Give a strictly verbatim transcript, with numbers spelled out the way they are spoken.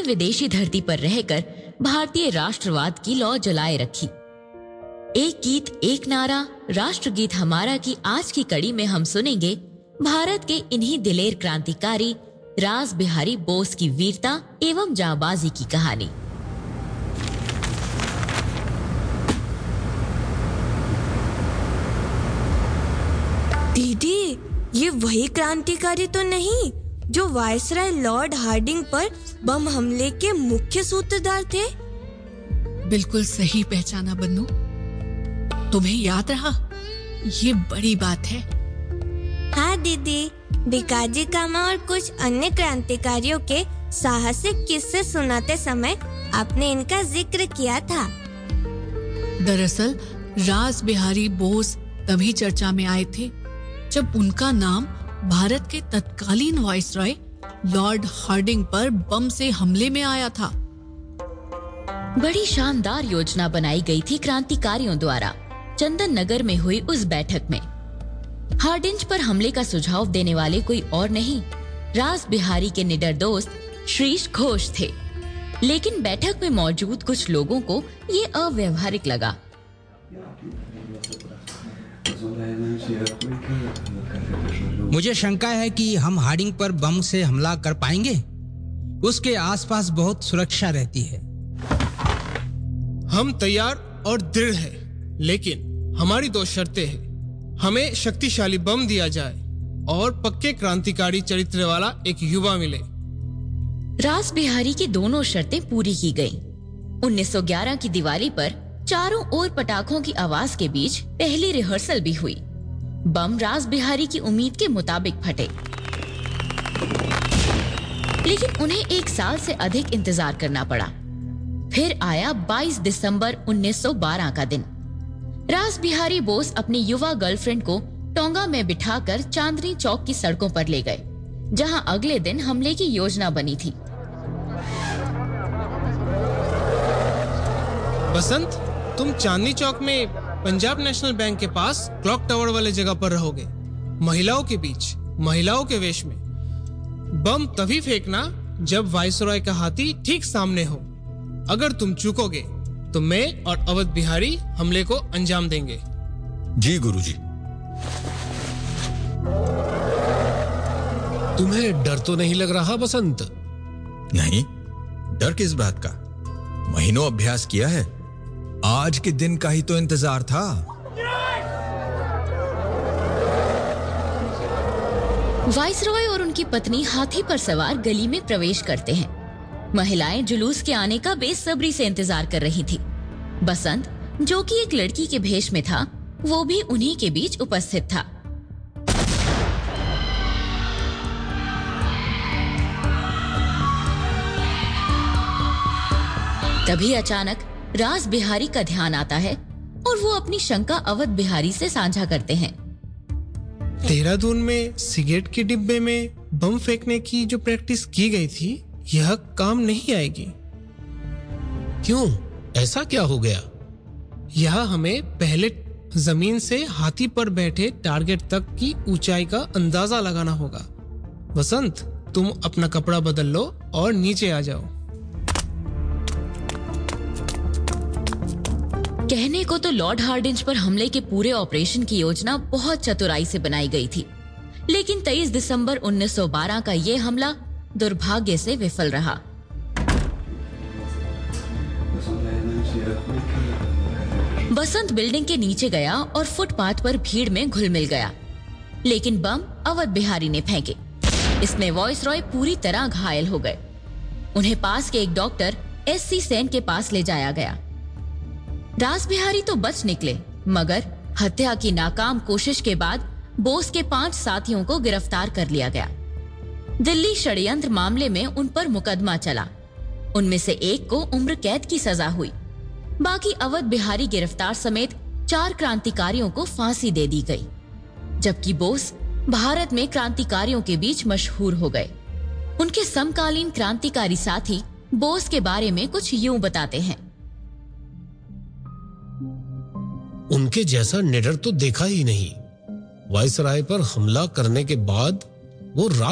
विदेशी धरती पर रहकर भारतीय राष्ट्रवाद की लौ जलाए रखी। एक गीत एक नारा राष्ट्रगीत हमारा की आज की कड़ी में हम सुनेंगे भारत के इन्हीं दिलेर क्रांतिकारी रास बिहारी बोस की वीरता एवं जांबाजी की कहानी। दीदी, ये वही क्रांतिकारी तो नहीं जो वायसराय लॉर्ड हार्डिंग पर बम हमले के मुख्य सूत्रधार थे? बिल्कुल सही पहचाना बन्नू, तुम्हें याद रहा, ये बड़ी बात है। हाँ दीदी, भिकाजी कामा और कुछ अन्य क्रांतिकारियों के साहसिक किस्से सुनाते समय आपने इनका जिक्र किया था। दरअसल रास बिहारी बोस तभी चर्चा में आए थे जब उनका नाम भारत के तत्कालीन वायसराय लॉर्ड हार्डिंग पर बम से हमले में आया था। बड़ी शानदार योजना बनाई गई थी क्रांतिकारियों द्वारा चंदन नगर में हुई उस बैठक में। हार्डिंज पर हमले का सुझाव देने वाले कोई और नहीं, रास बिहारी के निडर दोस्त श्रीश घोष थे। लेकिन बैठक में मौजूद कुछ लोगों को ये अव्यवहारिक लगा। मुझे शंका है कि हम हार्डिंग पर बम से हमला कर पाएंगे। उसके आसपास बहुत सुरक्षा रहती है। हम तैयार और दृढ़ हैं, लेकिन हमारी दो शर्तें हैं। हमें शक्तिशाली बम दिया जाए और पक्के क्रांतिकारी चरित्र वाला एक युवा मिले। रास बिहारी की दोनों शर्तें पूरी की गईं। उन्नीस सौ ग्यारह की दिवाली पर चारों ओर पटाखों की आवाज के बीच पहली रिहर्सल भी हुई। बम रास बिहारी की उम्मीद के मुताबिक फटे, लेकिन उन्हें एक साल से अधिक इंतजार करना पड़ा। फिर आया बाईस दिसंबर उन्नीस सौ बारह का दिन। रास बिहारी बोस अपनी युवा गर्लफ्रेंड को टोंगा में बिठाकर चांदनी चौक की सड़कों पर ले गए, जहां अगले दिन हमले की योजना बनी थी। बसंत, तुम चांदनी चौक में पंजाब नेशनल बैंक के पास क्लॉक टावर वाले जगह पर रहोगे, महिलाओं के बीच, महिलाओं के वेश में। बम तभी फेंकना जब वायसराय का हाथी ठीक सामने हो। अगर तुम चूकोगे तो मैं और अवध बिहारी हमले को अंजाम देंगे। जी गुरुजी। तुम्हें डर तो नहीं लग रहा बसंत? नहीं, डर किस बात का? महीनों अभ्यास किया है, आज के दिन का ही तो इंतजार था। वायसराय और उनकी पत्नी हाथी पर सवार गली में प्रवेश करते हैं। महिलाएं जुलूस के आने का बेसब्री से इंतजार कर रही थी। बसंत, जो कि एक लड़की के भेष में था, वो भी उन्हीं के बीच उपस्थित था। तभी अचानक रास बिहारी का ध्यान आता है और वो अपनी शंका अवध बिहारी से साझा करते हैं। देहरादून में सिगरेट के डिब्बे में बम फेंकने की जो प्रैक्टिस की गई थी, यह काम नहीं आएगी। क्यों? ऐसा क्या हो गया? यह हमें पहले जमीन से हाथी पर बैठे टारगेट तक की ऊंचाई का अंदाजा लगाना होगा। बसंत, तुम अपना कपड़ा बदल लो और नीचे आ जाओ। कहने को तो लॉर्ड हार्डिंज पर हमले के पूरे ऑपरेशन की योजना बहुत चतुराई से बनाई गई थी, लेकिन तेईस दिसंबर उन्नीस सौ बारह का ये हमला दुर्भाग्य से विफल रहा। बसंत बिल्डिंग के नीचे गया और फुटपाथ पर भीड़ में घुल मिल गया, लेकिन बम अवध बिहारी ने फेंके। इसमें वायसराय पूरी तरह घायल हो गए। उन्हें पास के एक डॉक्टर एस सी सेन के पास ले जाया गया। रास बिहारी तो बच निकले, मगर हत्या की नाकाम कोशिश के बाद बोस के पांच साथियों को गिरफ्तार कर लिया गया। दिल्ली षड्यंत्र मामले में उन पर मुकदमा चला। उनमें से एक को उम्र कैद की सजा हुई। बाकी अवध बिहारी गिरफ्तार समेत चार क्रांतिकारियों को फांसी दे दी गई, जबकि बोस भारत में क्रांतिकारियों के बीच मशहूर हो गए। उनके समकालीन क्रांतिकारी साथी बोस के बारे में कुछ यूं बताते हैं। उनके जैसा निडर तो देखा ही नहीं। वायसराय पर हमला करने के बाद वो